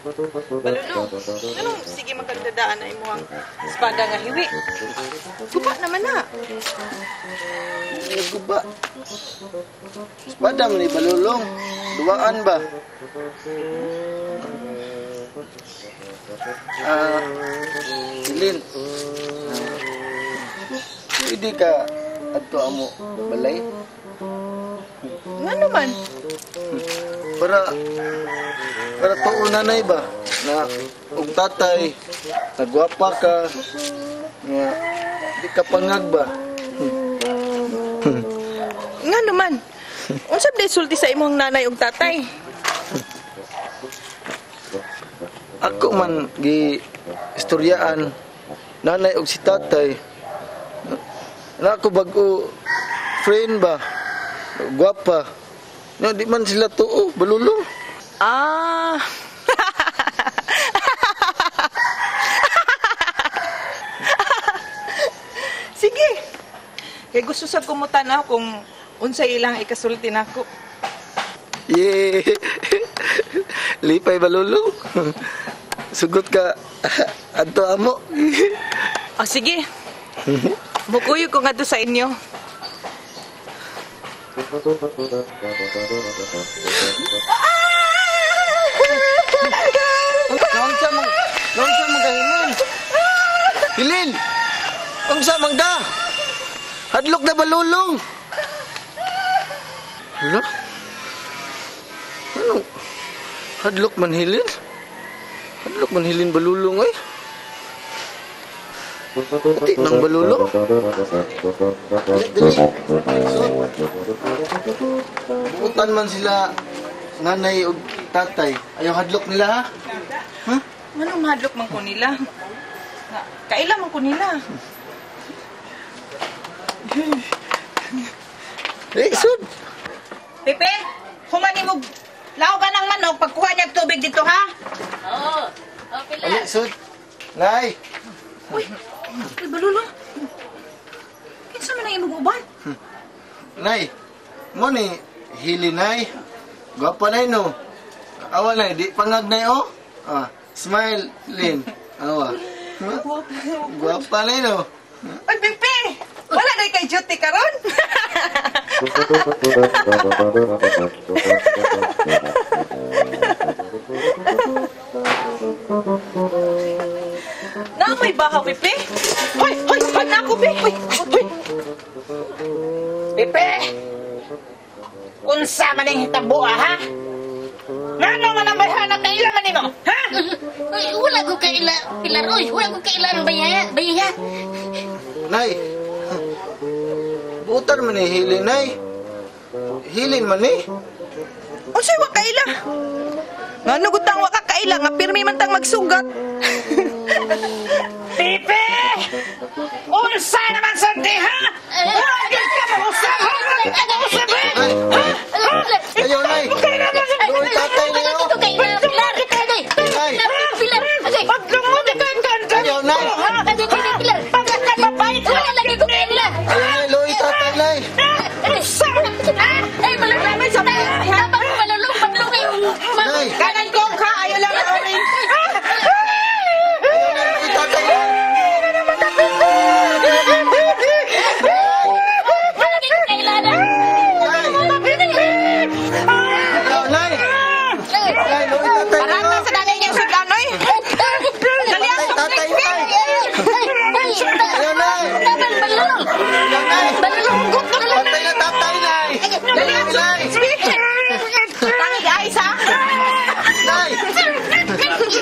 Balulong, anong sige magkagdadaan na imo ang espada nga hiwi? Guba naman na. Guba. Espada man ni Balulong. Duaan ba? Silin. Pwede ka adto amo balay? Nga naman. Para tuon nanay ba na og tatay nagwapa ka nga di ka pangag ba? Nga naman. Unsa day sulti sa imong nanay ug tatay? Ako man gi istoryaan nanay og si tatay. Na ako bago friend ba? Gwapa. No, di man sila tuo, Balulong. Ah. Sige. Kay gusto sa kumutan ako kung unsay ilang ikasulti nako. Yeah. Lipay Balulong. Sugot ka adto amo. Oh, sige. Mukuyo ko nga to sa inyo. Nonsa magahiman. Hilin. Unsa man ka? Hadlok na Balulong. Hala? Ano? Hadlok man Hilin? Hadlok man Hilin Balulong ay? Pati nang Balulong. Butan man sila nanay o tatay. Ayaw hadlok nila ha? Huh? Anong mahadlok man ko nila? Kaila man ko nila. Sud! Pepe, humani mo lao ka ng manok pagkuha niya tubig dito ha? Oo. Okay lang. Sud! Nay! Uy, Balulong. Kinsa man ang imong uban? Nay, mo ni Hili nay. Gwapa nay no. Awa nay, di pangag nay oh. Smile Lin. Awa. Gwapa nay no. Ay, Pepe! Wala na kay duty karon. Na may baha, Pepe. Hoy, na ako, Pepe. Hoy. Pepe! Unsa man ang hitabo, ha? Ngano man ang bayhanap na ila man nimo, ha? Uy, wala ko kaila, Pilar. Uy, wala ko kaila ang bayaya. Nay. Butan man ni Hili nay. Hilin man ni. Unsay wa kaila? Ngano gutang wa ka kaila nga pirmi man tang magsugat. Pepe! Unsa naman santi, ha? Wala ka mo usap, ha? Ano usap, ha? Ayaw nay. Doon tatay na yun. Ito kaila, Pilar. Nay. Pilar. Paglungod ka ganda. Ayaw nay. Pilar. Pagkakapapait ko na lagi ko kaila. Ayaw nay. Loy tatay nay. Unsa? Ha? Ay, malamay sa mga. Dapat ko malulong patlungin. Nay. Kanan ko ka ayo lang na orin. Loy tatay nay. Malagi ko kaila na. Nay. Ayaw nay. Nay, Loy tatay Parang nay. sa nanay niya sa